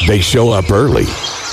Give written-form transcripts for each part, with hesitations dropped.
They show up early.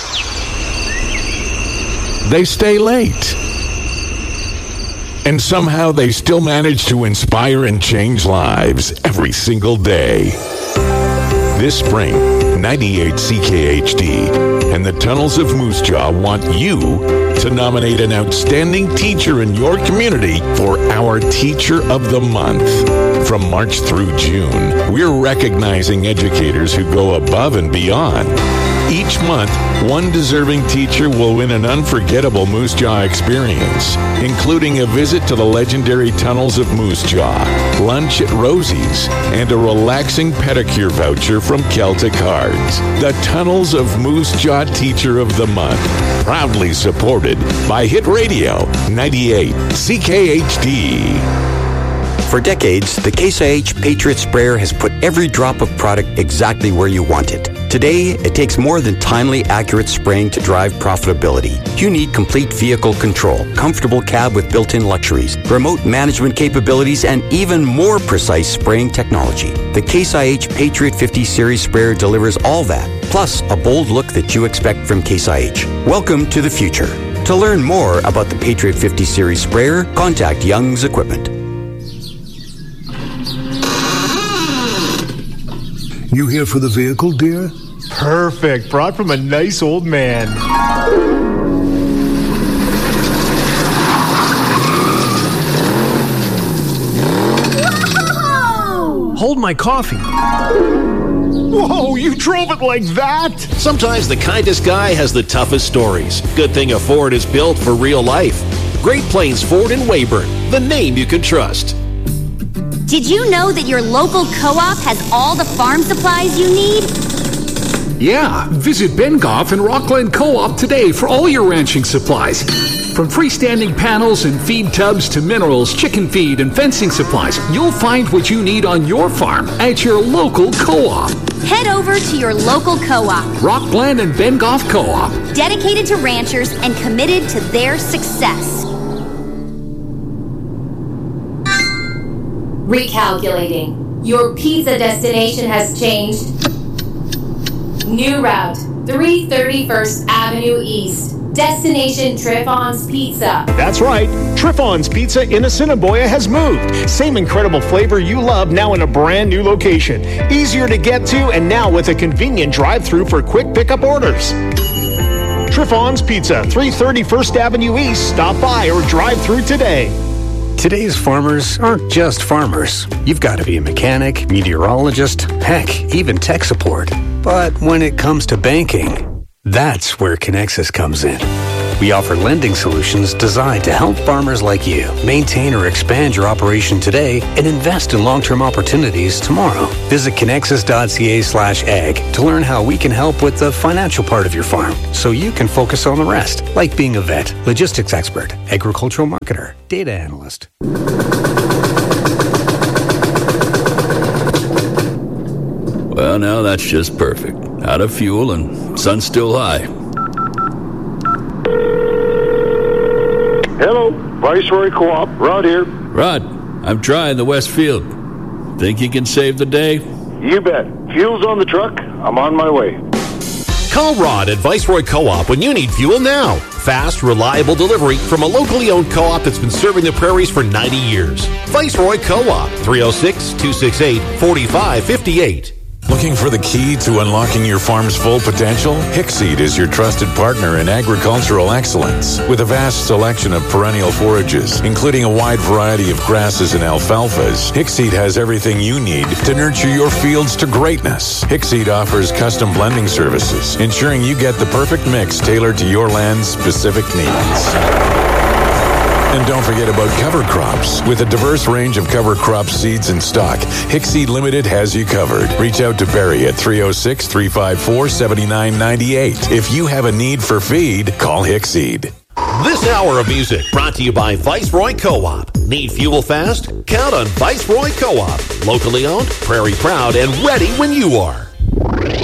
They stay late. And somehow they still manage to inspire and change lives every single day. This spring, 98 CKHD and the Tunnels of Moose Jaw want you to nominate an outstanding teacher in your community for our Teacher of the Month. From March through June, we're recognizing educators who go above and beyond. Each month, one deserving teacher will win an unforgettable Moose Jaw experience, including a visit to the legendary Tunnels of Moose Jaw, lunch at Rosie's, and a relaxing pedicure voucher from Celtic Cards. The Tunnels of Moose Jaw Teacher of the Month, proudly supported by Hit Radio 98 CKHD. For decades, the Case IH Patriot Sprayer has put every drop of product exactly where you want it. Today, it takes more than timely, accurate spraying to drive profitability. You need complete vehicle control, comfortable cab with built-in luxuries, remote management capabilities, and even more precise spraying technology. The Case IH Patriot 50 Series Sprayer delivers all that, plus a bold look that you expect from Case IH. Welcome to the future. To learn more about the Patriot 50 Series Sprayer, contact Young's Equipment. You here for the vehicle, dear? Perfect. Brought from a nice old man. Whoa! Hold my coffee. Whoa, you drove it like that? Sometimes the kindest guy has the toughest stories. Good thing a Ford is built for real life. Great Plains Ford in Weyburn, the name you can trust. Did you know that your local co-op has all the farm supplies you need? Yeah, visit Ben Goff and Rockland Co-op today for all your ranching supplies. From freestanding panels and feed tubs to minerals, chicken feed, and fencing supplies, you'll find what you need on your farm at your local co-op. Head over to your local co-op. Rockland and Ben Goff Co-op. Dedicated to ranchers and committed to their success. Recalculating. Your pizza destination has changed. New route, 331st Avenue East. Destination Triffon's Pizza. That's right. Triffon's Pizza in Assiniboia has moved. Same incredible flavor you love, now in a brand new location. Easier to get to, and now with a convenient drive-thru for quick pickup orders. Triffon's Pizza, 331st Avenue East. Stop by or drive through today. Today's farmers aren't just farmers. You've got to be a mechanic, meteorologist, heck, even tech support. But when it comes to banking, that's where Connexus comes in. We offer lending solutions designed to help farmers like you maintain or expand your operation today and invest in long-term opportunities tomorrow. Visit connexus.ca/ag to learn how we can help with the financial part of your farm so you can focus on the rest, like being a vet, logistics expert, agricultural marketer, data analyst. Well, now that's just perfect. Out of fuel and sun's still high. Hello, Viceroy Co-op. Rod here. Rod, I'm trying the West Field. Think you can save the day? You bet. Fuel's on the truck. I'm on my way. Call Rod at Viceroy Co-op when you need fuel now. Fast, reliable delivery from a locally owned co-op that's been serving the prairies for 90 years. Viceroy Co-op, 306-268-4558. Looking for the key to unlocking your farm's full potential? Hickseed is your trusted partner in agricultural excellence. With a vast selection of perennial forages, including a wide variety of grasses and alfalfas, Hickseed has everything you need to nurture your fields to greatness. Hickseed offers custom blending services, ensuring you get the perfect mix tailored to your land's specific needs. And don't forget about cover crops. With a diverse range of cover crop seeds in stock, Hickseed Limited has you covered. Reach out to Barry at 306-354-7998. If you have a need for feed, call Hickseed. This hour of music brought to you by Viceroy Co-op. Need fuel fast? Count on Viceroy Co-op. Locally owned, prairie proud, and ready when you are.